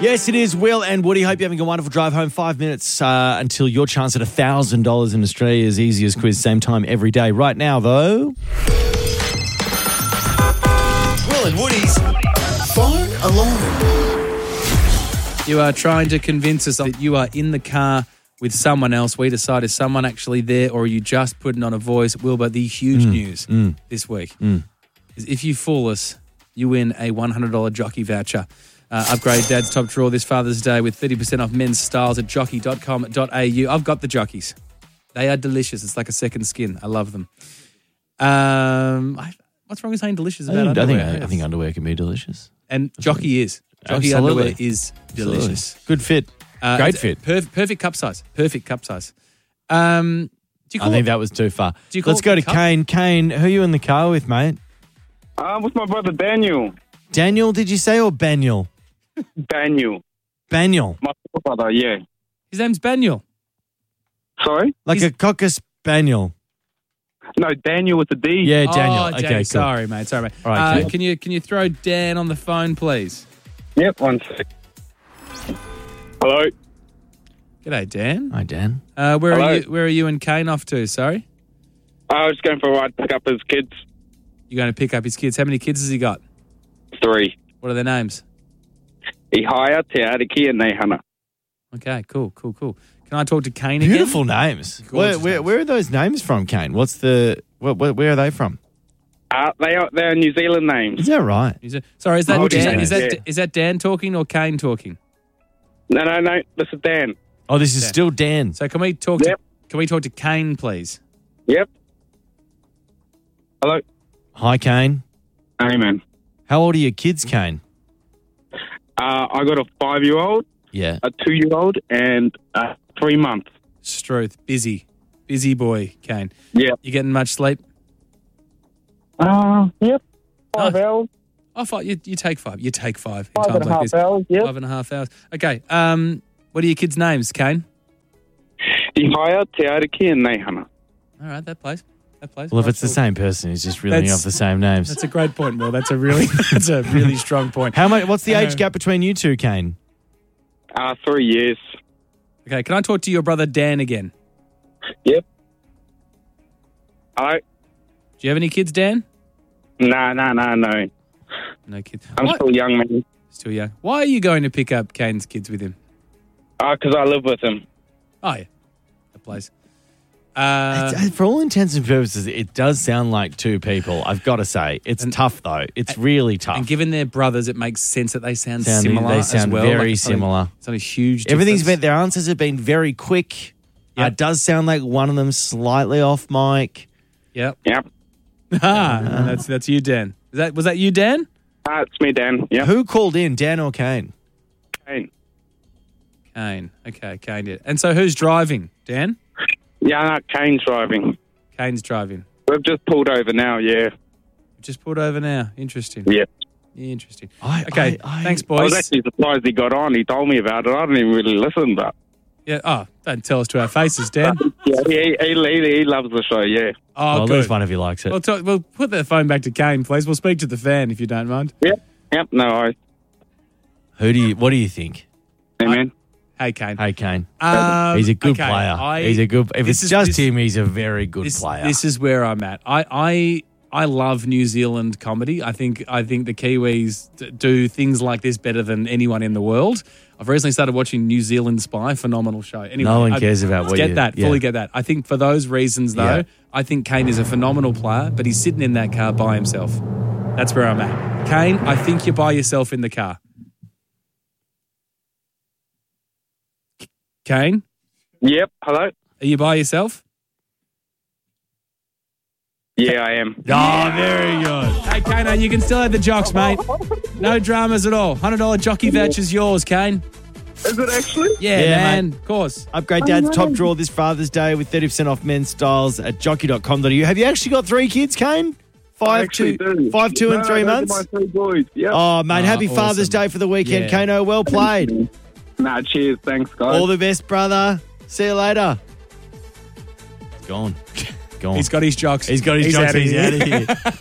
Yes, it is. Will and Woody, hope you're having a wonderful drive home. 5 minutes until your chance at $1,000 in Australia's easiest quiz, same time every day. Right now, though... Will and Woody's Phone Alarm. You are trying to convince us that you are in the car with someone else. We decide, is someone actually there or are you just putting on a voice? Will, but the huge news this week is if you fool us, you win a $100 jockey voucher. Upgrade Dad's top drawer this Father's Day with 30% off men's styles at jockey.com.au. I've got the jockeys. They are delicious. It's like a second skin. I love them. What's wrong with saying delicious about underwear? I think underwear can be delicious. And jockey is. Jockey underwear is delicious. Good fit. Great fit. Perfect cup size. Perfect cup size. I think that was too far. Let's go to Kane. Kane, who are you in the car with, mate? With my brother Daniel. Daniel, did you say, or Baniel? Daniel. Baniel. My brother, yeah. His name's Baniel. Sorry? Like a cocker spaniel. No, Daniel with a D. Yeah, Daniel. Oh, okay, cool. Sorry, mate. Sorry, mate. All right, can you throw Dan on the phone, please? Yep, 1 sec. Hello. G'day, Dan. Hi, Dan. Where Hello. are you and Kane off to? Sorry? I was going for a ride to pick up his kids. You're going to pick up his kids. How many kids has he got? 3. What are their names? Ihaya, Te Ariki, and Nehana. Okay, cool. Can I talk to Kane again? Beautiful names. Where are those names from, Kane? Where are they from? They're New Zealand names. Is that right? Sorry, is that Oh, Dan? yeah. Is that Dan talking or Kane talking? No. This is Dan. Oh, this is still Dan. So can we talk to Kane, please? Yep. Hello. Hi, Kane. Hey, man. How old are your kids, Kane? I got a 5-year-old, Yeah. a 2-year-old, and a 3-month. Struth, busy boy, Kane. Yep. You getting much sleep? Yep. 5 Nice. hours. Oh, five. You take 5. You take 5 in 5 times and a like half this. hours, yep. 5.5 hours. Okay. What are your kids' names, Kane? Ihaya, Te Ariki, and Nehana. All right, that plays. Well, if it's the same person, he's just reeling off the same names. That's a great point, Will. That's a really strong point. How much? What's the age gap between you two, Kane? 3 years. Okay, can I talk to your brother Dan again? Yep. Hello? Do you have any kids, Dan? No. No kids. I'm What? still young, man. Still young. Why are you going to pick up Kane's kids with him? Because I live with him. Oh, yeah. That plays. For all intents and purposes, it does sound like two people. I've got to say, it's tough though. It's really tough. And given they're brothers, it makes sense that they sound similar. They sound as well. very Like, similar. It's not a huge. Everything's difference. been. Their answers have been very quick. Yep. It does sound like one of them slightly off mic. Yep. Yep. And that's you, Dan. Was that you, Dan? It's me, Dan. Yep. Who called in, Dan or Kane? Kane. Kane. Okay, Kane did. And so who's driving? Dan? Yeah, no, Kane's driving. Kane's driving. We've just pulled over now, yeah. Just pulled over now. Interesting. Yeah. Interesting. I- Thanks, I was boys. actually surprised he got on. He told me about it. I didn't even really listen, but... Yeah. Oh, don't tell us to our faces, Dan. Yeah, he loves the show, yeah. Oh, well, at good. least one of you likes it. We'll put the phone back to Kane, please. We'll speak to the fan if you don't mind. Yep, no worries. What do you think? Hey, man. Hey, Kane. Hey, Kane. He's He's a good player. If it's just him, he's a very good player. This is where I'm at. I love New Zealand comedy. I think the Kiwis do things like this better than anyone in the world. I've recently started watching New Zealand Spy, phenomenal show. Anyway, No one cares about what get you... that, yeah. fully get that. I think for those reasons, though, Yeah. I think Kane is a phenomenal player, but he's sitting in that car by himself. That's where I'm at. Kane, I think you're by yourself in the car. Kane, Yep, hello? are you by yourself? Yeah, I am. Oh, very good. Hey, Kane, you can still have the jocks, mate. No dramas at all. $100 jockey voucher's yours, Kane. Is it actually? Yeah, Yeah, man. mate. Of course. Upgrade Dad's top drawer this Father's Day with 30% off men's styles at jockey.com.au. Have you actually got 3 kids, Kane? I 2 do. and 3 those months? are my 3 boys, yep. Oh, mate, happy awesome. Father's Day for the weekend, Yeah. Kano. Well played. Nah, cheers. Thanks, guys. All the best, brother. See you later. Gone. Gone. He's got his jocks. He's got his jocks. outta He's here. out of here.